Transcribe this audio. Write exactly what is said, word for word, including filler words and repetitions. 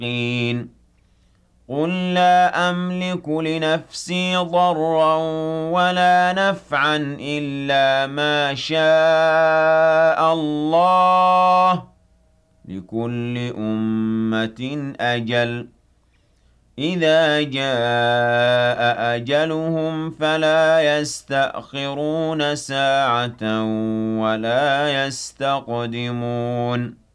المتقين قل لا أملك لنفسي ضرا ولا نفعا إلا ما شاء الله لكل أمة أجل إذا جاء أجلهم فلا يستأخرون ساعة ولا يستقدمون